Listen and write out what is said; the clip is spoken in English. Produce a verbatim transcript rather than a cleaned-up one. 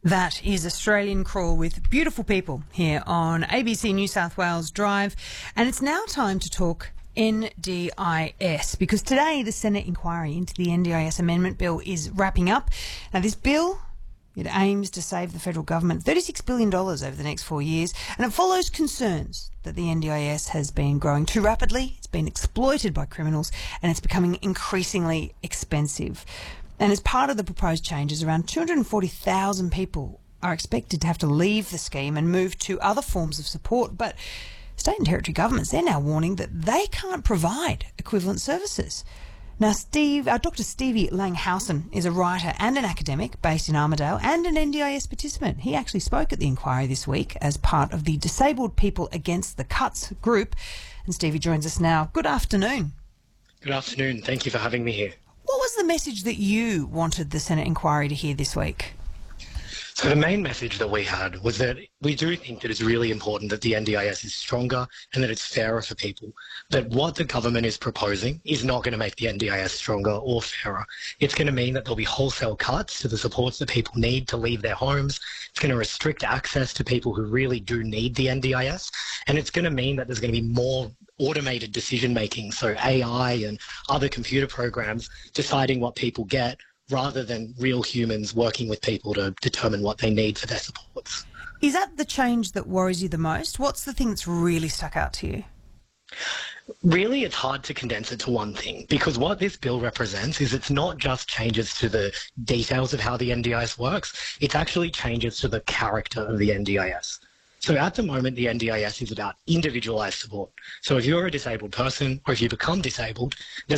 That is Australian Crawl with beautiful people here on A B C New South Wales Drive. And it's now time to talk N D I S, because today the Senate inquiry into the N D I S amendment bill is wrapping up. Now, this bill, it aims to save the federal government thirty-six billion dollars over the next four years, and it follows concerns that the N D I S has been growing too rapidly, it's been exploited by criminals, and it's becoming increasingly expensive. And as part of the proposed changes, around two hundred forty thousand people are expected to have to leave the scheme and move to other forms of support. But state and territory governments, they're now warning that they can't provide equivalent services. Now, Steve, uh, Doctor Stevie Langhausen is a writer and an academic based in Armidale and an N D I S participant. He actually spoke at the inquiry this week as part of the Disabled People Against the Cuts group. And Stevie joins us now. Good afternoon. Good afternoon. Thank you for having me here. What was the message that you wanted the Senate inquiry to hear this week? So the main message that we had was that we do think that it's really important that the N D I S is stronger and that it's fairer for people. That what the government is proposing is not going to make the N D I S stronger or fairer. It's going to mean that there'll be wholesale cuts to the supports that people need to leave their homes. It's going to restrict access to people who really do need the N D I S. And it's going to mean that there's going to be more automated decision making, so A I and other computer programs deciding what people get rather than real humans working with people to determine what they need for their supports. Is that the change that worries you the most? What's the thing that's really stuck out to you? Really, it's hard to condense it to one thing, because what this bill represents is it's not just changes to the details of how the N D I S works, it's actually changes to the character of the N D I S. So at the moment, the N D I S is about individualised support. So if you're a disabled person or if you become disabled, there's